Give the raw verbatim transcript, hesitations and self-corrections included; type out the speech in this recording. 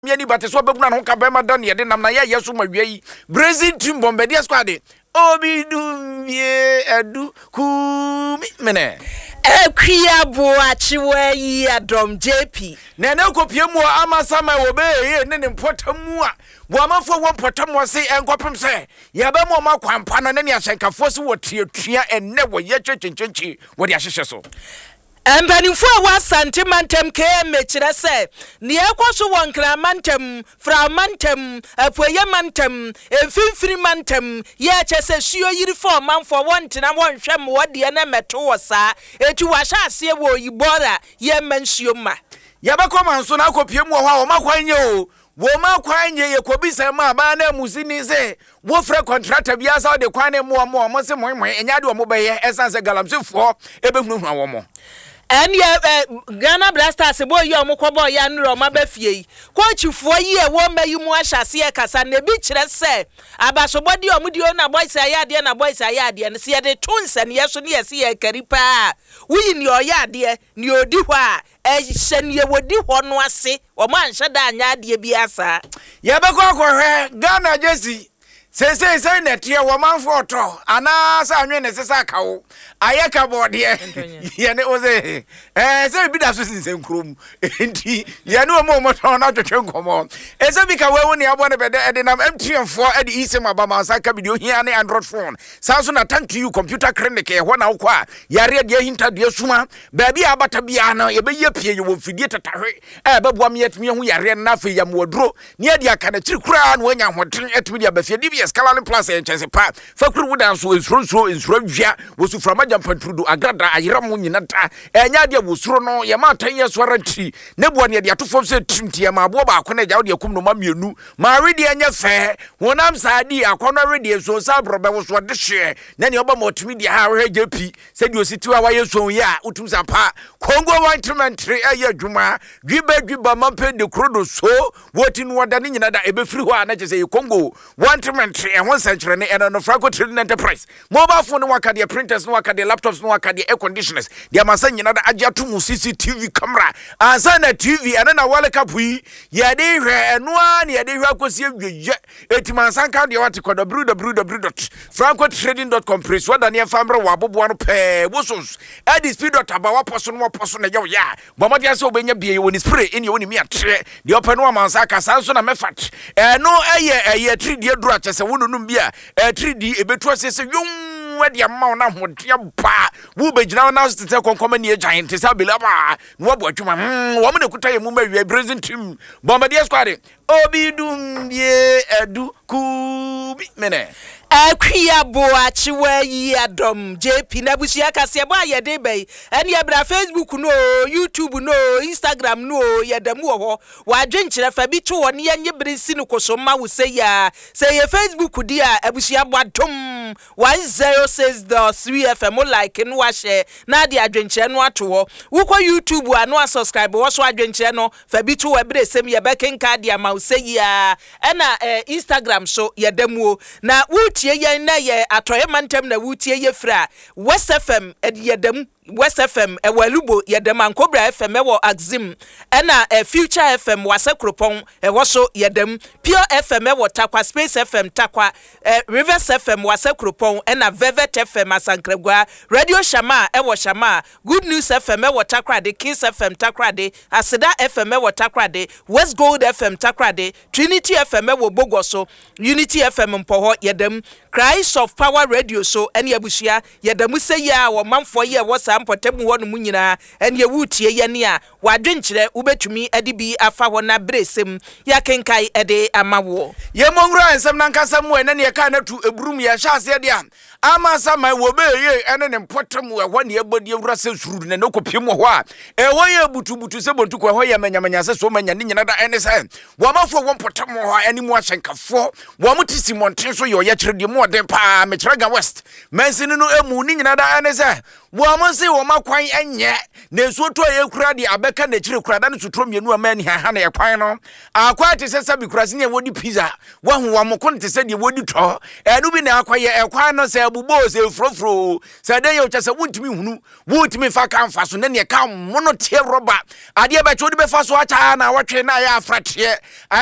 miani bate so bebu na ho ka bema dan ye de nam na ye yeso ma wiei Brazil team Bombardier squad obi dumie edu ku mene Ekwia boachi we Adom J P na na kopie mu amasama wo be ye ne ne mpotamu a bo amafo wo mpotamu se enkopem se ye ba mo makwampa no ne ne ahyenkafo se wo tietua enne wo ye twetwetwetwe wo de ahyehye so Empanifo wa santimantem ke mechire se ne ekwoso won kramantem framantem apoye mantem emfinfiri mantem ye chese suo yiri fo manfo wontina wonhwem wode na meto wo sa etu wa hya ase wo yibora ye mansuo ma ye ba koma nso na akopie mu ho a wo makwanye o wo makwanye ye kobisa ma ba na muzini se wo fra contractor bia sa de kwane mu mo mo se mo mo enya de mo be ye esanse galamsefo ebehunu hu awo mo and ye Ghana Blasters boy you omko boy ya nro ma ba fie coachfo ye wo mayi mu ahyase ye kasa na bi kire se abasobodi omudi o na boys ayade na boys ayade ne se ye de tonse ne yeso ne yesi ye karipa wuyi ni oyade ni odi hɔ a ehye ne wodi hɔ no ase o ma nhye da anya ade bi asa ye be ko akohwe Ghana Jesse say say say na tie wo manfo to ana sa anwe ne sesa kawo ayeka bode ye ne o say eh say bi da so sinsen krom enti ye ne o mo mo to na twetwe nkomo e say bi ka we woni abo ne bede e de nam M T N four e de isem abama sa ka video hia ne Android phone sa so na thank you computer clinic e ho na wo kwa yare de hinta de suma ba bi abata bia na ye be ye pie ye wo fidie tatahwe e be boam yetmi ho yare na fe yam wodro ne de aka na kiri kura na wanya hoten etmi de ba fie Escalante Plus and Chesepa, Fakru Wudan so is Ronso is Rovia, was from Majapantrudu, Agrada, Ayramu Yinata, and Yadia was Rono, Yama ten years warranty, Nebuan Yadia to force a trinity, Maboba, Conadia Kuno Mamunu, Maridia fair, when I'm Sadi, a corner radio, so Sabra was what the share, then your Bamot Media, Harry J P, said you sit two hours so ya, Utumzapa, Congo Winterman, three a year Juma, Giba Giba Mampe de Crodo so, what in what an in a be free one, I just say Congo, Winterman. And one century and on a Franco Trading Enterprise. Mobile phone work at their printers, no work at their laptops, no work at their air conditioners. They are saying another Ajatumu C C T V camera. And send a T V and then a wallet up we. Yeah, they and one, yeah, they have to see you. Eighty months and count the article, the brew, the brew, the brew dot Franco Trading dot com. Press what Daniel Fambra Wabu one pair. Wossos. At this speed dot about person, one person, a ya. Bomadia so when you be when it's spray in your own mere tray. The open one Mansaka Sanson and Meffat. And no a year, a year, three dear drutches. Wouldn't be a three D a bit was a young where the amount of what your pa will be now announced to take on common year giant is a bilaba. What you man, woman could tell you, movie a present him. Bombardier squad. Obi dum ye edu ku mene. Ekwia boachi we Adom J P na busia kase bo ayede bei ene ya bra Facebook no YouTube no Instagram no yedam wo ho wa dwenkyere fa bi to wo ne yenye brisi no kosoma wo se ya se ye Facebook dia abusia bo Adom one oh six point three F M like no wa share na dia dwenkyere no ato wo wo ko YouTube anu subscribe wo so adwenkyere no fa bi to wo bre sem ye bekenka dia ma wo se ya ena Instagram so yedam wo na wo tie yen na ye atoye mantem na wutie ye fra West F M ediyedam West F M ewalubo yedam Ankobra F M ewo Axim ena e Future F M wasekropon ewo so yedam Pure F M ewo Takwa Space F M Takwa e Rivers F M wasekropon ena Velvet F M Asankragwa Radio Shama ewo Shama Good News F M ewo Takrade Kiss F M Takrade Aseda F M ewo Takrade West Gold F M Takrade Trinity F M ewo Bogoso Unity F M mpoho yedam Christ of Power Radio so ene abusia yedam se ya wo manfo ye wo sampotemu wo no munyina ene wutie ye ne a wadwenkyere ubetumi ade bi afa wo na bresem ya kenkai ede amawo ye mongra ensem nankasa mu ene ne ka na tu ebrum ye hyase de a ama sama wo be ye ene ne potemu e ho ne ebodi ewura se suru ne kopiem ho a e ho ye butubutu se bontu ko ho ye manyamanya se so manya ne nyina da ene se wo mafo wo potemu ho ene mu ahyenkafo wo mutisi monten so ye ye kyere de mu ode pa me kyerega West mensini no emu ni nyina da ene se wo mo se wo makwan enye na nsuo to ye kura de abeka na chire kura da no tutro mienu amani ha ha na ye kwan no akwa te se sabi kura se ne wodi pizza wo hu wo mo kon te se de wodi to enu bi na akwaye ekwan no se abubo se frofro se de ye ucha se wuntimi hunu wuntimi fa kan fa so ne ne ka mo no tie roba ade be che wodi be fa so acha na wotwe na ya afrate